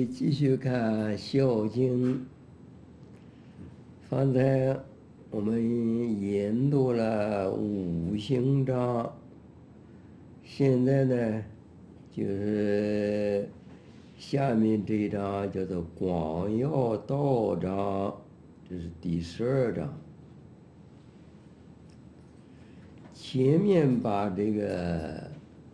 继续看《孝经》。方才我们研读了五行章，现在呢，就是下面这一章叫做广要道章，这是第12章。前面把这个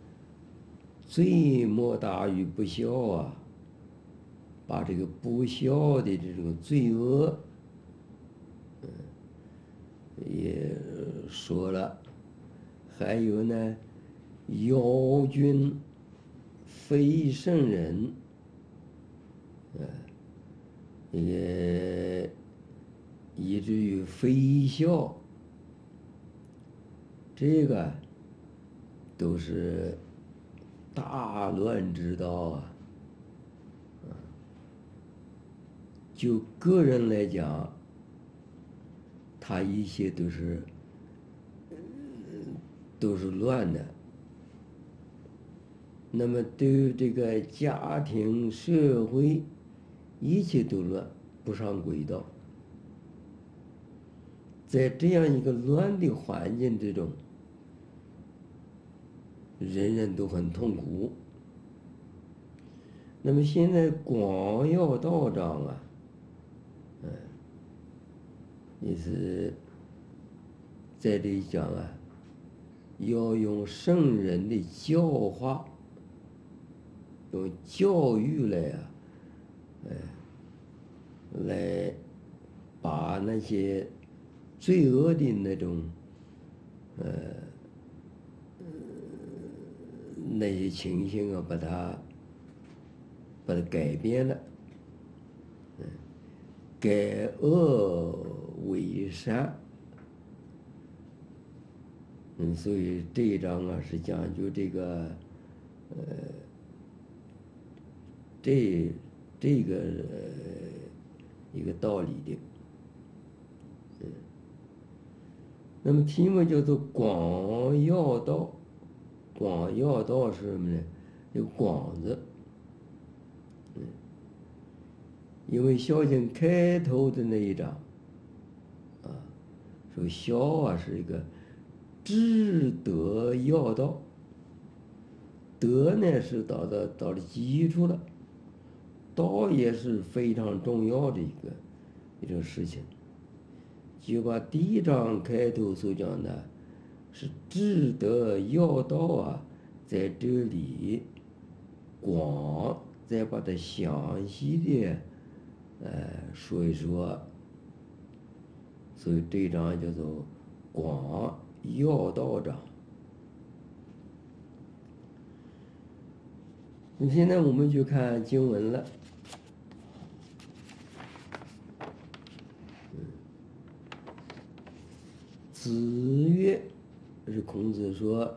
罪莫大于不孝啊，把这个不孝的这种罪恶，也说了。还有呢，妖君非圣人，也以至于非孝，这个都是大乱之道啊。就个人来讲，他一切都是乱的。那么对于这个家庭、社会，一切都乱，不上轨道。在这样一个乱的环境之中，人人都很痛苦。那么现在广要道章啊，也是在这里讲啊，要用圣人的教化，用教育来把那些罪恶的那种那些情形啊，把它改变了，改恶为善。所以这一章啊是讲究这个这个一个道理的。那么题目叫做广要道。广要道是什么呢？有广字。因为《孝经》开头的那一章啊，说孝啊是一个至德要道，德呢是到了基础了，道也是非常重要的一种事情。就把第一章开头所讲的是至德要道啊，在这里广再把它详细的说一说。所以这一章叫做广要道章。那现在我们就看经文了。子曰，是孔子说，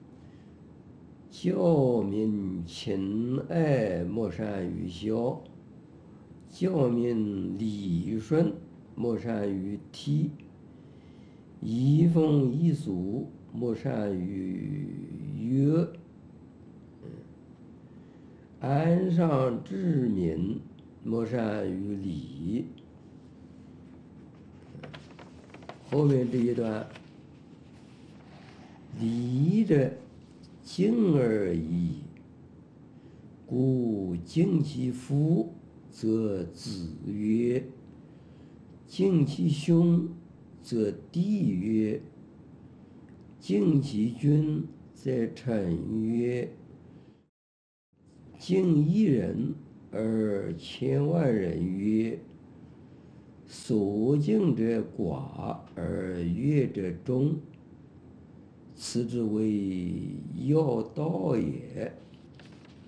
教民勤爱，莫善于孝；教民礼顺，莫善于悌；移风易俗，莫善于乐；安上治民，莫善于礼。后面这一段，礼者，敬而已矣。故敬其父，则子曰；敬其兄，则弟曰；敬其君，则臣曰；敬一人而千万人曰。所敬者寡而乐者众，此之谓要道也。